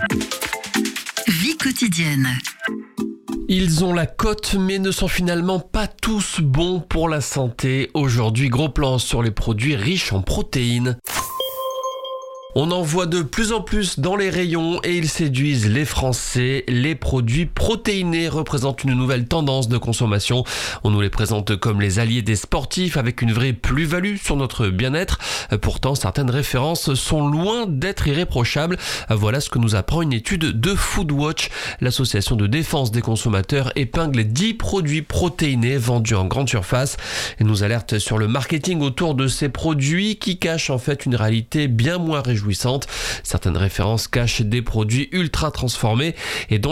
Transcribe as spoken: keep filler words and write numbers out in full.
Vie quotidienne. Ils ont la cote mais ne sont finalement pas tous bons pour la santé. Aujourd'hui, gros plan sur les produits riches en protéines. On en voit de plus en plus dans les rayons et ils séduisent les Français. Les produits protéinés représentent une nouvelle tendance de consommation. On nous les présente comme les alliés des sportifs avec une vraie plus-value sur notre bien-être. Pourtant, certaines références sont loin d'être irréprochables. Voilà ce que nous apprend une étude de Foodwatch. L'association de défense des consommateurs épingle dix produits protéinés vendus en grande surface et nous alerte sur le marketing autour de ces produits qui cachent en fait une réalité bien moins réjouissante. Certaines références cachent des produits ultra transformés et dont